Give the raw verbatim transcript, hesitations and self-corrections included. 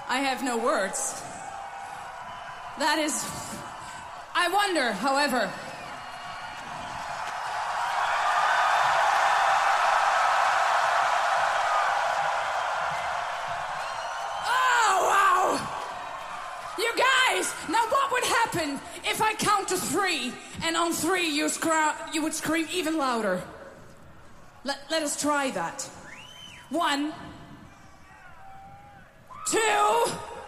I have no words. That is... I wonder, however... Now what would happen if I count to three, and on three you, scra- you would scream even louder? Let, let us try that. One, two...